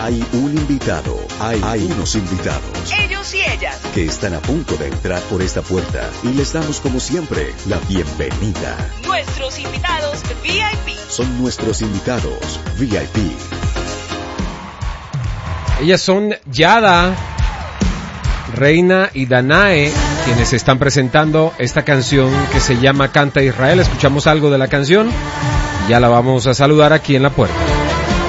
Hay un invitado, hay unos invitados. Ellos y ellas. Que están a punto de entrar por esta puerta y les damos como siempre la bienvenida. Nuestros invitados VIP. Son nuestros invitados VIP. Ellas son Yada, Reina y Danae, quienes están presentando esta canción que se llama Canta Israel. Escuchamos algo de la canción y ya la vamos a saludar aquí en la puerta.